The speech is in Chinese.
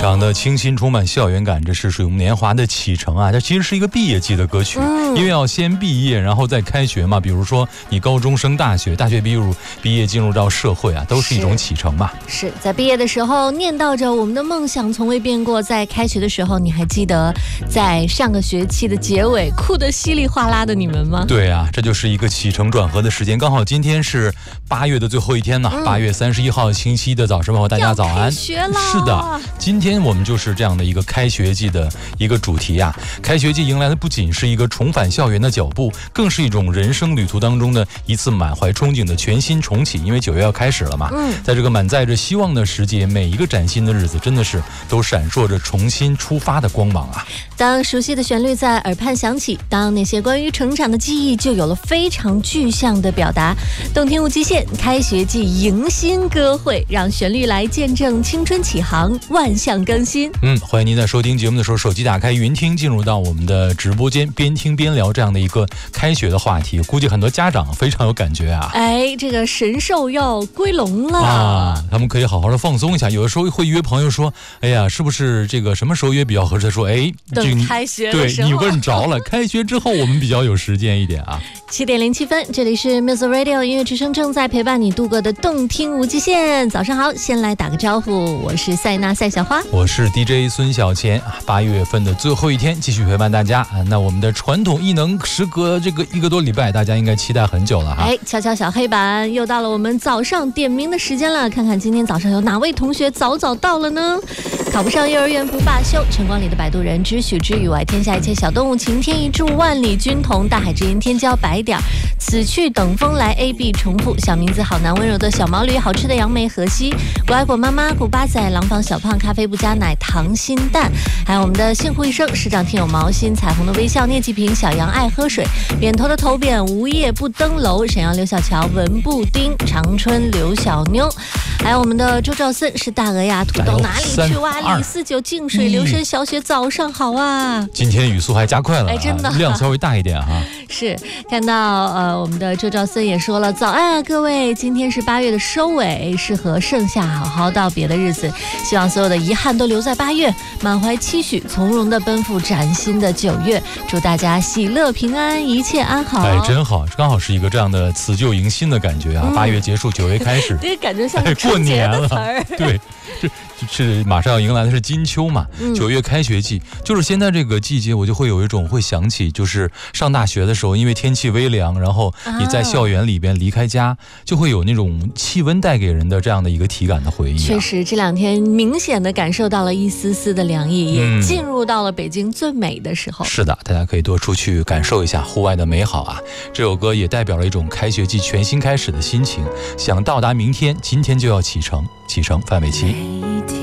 常的清新，充满校园感，这是属于我们年华的启程啊！这其实是一个毕业季的歌曲，因为要先毕业，然后再开学嘛。比如说你高中升大学，大学毕业进入到社会啊，都是一种启程嘛。 是在毕业的时候念叨着我们的梦想从未变过，在开学的时候，你还记得在上个学期的结尾哭得稀里哗啦的你们吗？ 对啊，这就是一个起承转合的时间。刚好今天是8月的最后一天呢，8月31号星期一的早上好，大家早安。 学了， 是的，今天我们就是这样的一个开学季的一个主题啊。开学季迎来的不仅是一个重返校园的脚步，更是一种人生旅途当中的一次满怀憧憬的全新重启。因为9月要开始了嘛，在这个满载着希望的时节，每一个崭新的日子真的是都闪烁着重新出发的光芒啊。 当熟悉的旋律在耳畔响起，当那些关于成长的记忆就有了非常具象的表达。动听无极限，开学季迎新歌会，让旋律来见证青春启航，万象更新。 欢迎您在收听节目的时候，手机打开云听，进入到我们的直播间，边听边聊这样的一个开学的话题。估计很多家长非常有感觉啊！ 哎，这个神兽要归笼了啊！他们可以好好的放松一下。有的时候会约朋友说：“哎呀，是不是这个什么时候约比较合适？”说：“哎， 等开学的时候。” 对，你问着了。开学之后我们比较有时间一点啊。 7点07分，这里是 Music Radio 音乐之声，正在陪伴你度过的动听无极限。早上好，先来打个招呼，我是塞纳赛小花， 我是 DJ 孙小钱。8月份的最后一天，继续陪伴大家啊。那我们的传统艺能时隔这个1个多礼拜，大家应该期待很久了哈。 哎，敲敲小黑板，又到了我们早上点名的时间了。看看今天早上有哪位同学早到了呢？考不上幼儿园不罢休，晨光里的摆渡人，知许知语外天下一切小动物，晴天一柱万里军同，大海之音天骄白点，此去等风来 AB 重复，小名字好难温柔的小毛驴，好吃的杨梅河西，果爱果妈妈，古巴仔，廊坊小胖，咖啡不加奶，溏心蛋，还有我们的幸福一生，市长听友毛心，彩虹的微笑，聂继平，小杨爱喝水，扁头的头扁，无夜不登楼，沈阳刘小乔，文布丁，长春刘小妞，还有我们的周兆森，是大鹅呀，土豆哪里去挖？李49净水流深小雪，早上好啊！ 今天语速还加快了， 真的量稍微大一点哈。 是看到我们的周兆森也说了，早安啊各位，今天是8月的收尾，适合盛夏好好道别的日子，希望所有的遗憾都留在8月，满怀期许，从容的奔赴崭新的9月，祝大家喜乐平安，一切安好。 哎，真好，刚好是一个这样的辞旧迎新的感觉啊。8月结束，9月开始， 这感觉像过年了，对，是马上要迎来的是金秋嘛，9月开学季，就是现在这个季节，我就会有一种会想起，就是上大学的时候，因为天气微凉，然后你在校园里边离开家，就会有那种气温带给人的这样的一个体感的回忆。 确实，这2天明显的感受到了一丝丝的凉意，也进入到了北京最美的时候。 是的，大家可以多出去感受一下户外的美好啊！这首歌也代表了一种开学季全新开始的心情，想到达明天，今天就要启程，范玮琪。